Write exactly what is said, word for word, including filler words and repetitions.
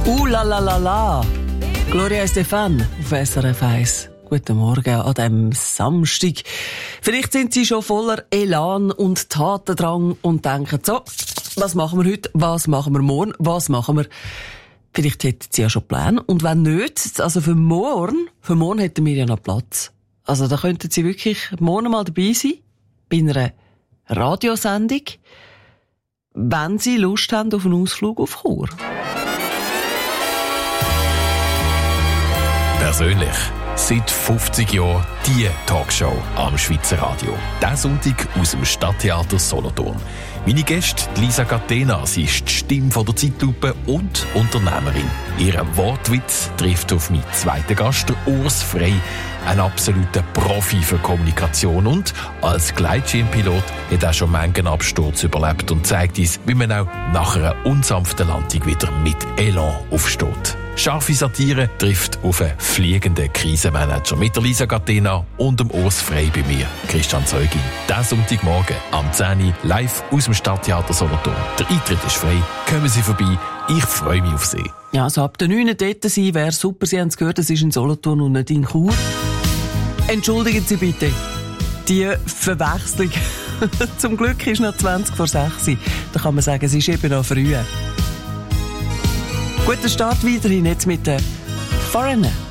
Uh la la la la. Gloria Estefan auf S R F eins. Guten Morgen an diesem Samstag. Vielleicht sind Sie schon voller Elan und Tatendrang und denken so, was machen wir heute, was machen wir morgen, was machen wir... Vielleicht hätten Sie ja schon Pläne. Und wenn nicht, also für morgen, für morgen hätten wir ja noch Platz. Also da könnten Sie wirklich morgen mal dabei sein, bei einer Radiosendung, wenn Sie Lust haben auf einen Ausflug auf Chur. Persönlich. Seit fünfzig Jahren die Talkshow am Schweizer Radio. Diesen Sonntag aus dem Stadttheater Solothurn. Meine Gäste, Lisa Catena, sie ist die Stimme von der Zeitlupe und Unternehmerin. Ihr Wortwitz trifft auf meinen zweiten Gast, Urs Frey, ein absoluter Profi für Kommunikation und als Gleitschirmpilot hat er schon manchen Absturz überlebt und zeigt uns, wie man auch nach einer unsanften Landung wieder mit Elan aufsteht. Scharfe Satire trifft auf einen fliegenden Krisenmanager mit der Lisa Catena und dem Urs Frey bei mir, Christian Zeugin. Diesen Sonntagmorgen am zehn Uhr live aus dem Stadttheater Solothurn. Der Eintritt ist frei. Kommen Sie vorbei. Ich freue mich auf Sie. Ja, also ab der neun Uhr dort sein wäre super. Sie haben es gehört, es ist in Solothurn und nicht in Chur. Entschuldigen Sie bitte die Verwechslung. Zum Glück ist noch zwanzig vor sechs. Da kann man sagen, es ist eben noch früh. Guter Start weiterhin jetzt mit den Foreigner.